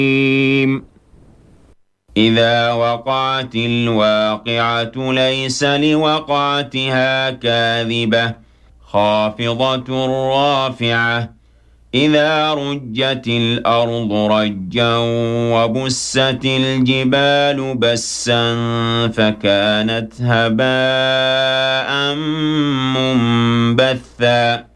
إذا وقعت الواقعة ليس لوقعتها كاذبة خافضة رافعة إذا رجت الأرض رجا وبست الجبال بسا فكانت هباء منبثا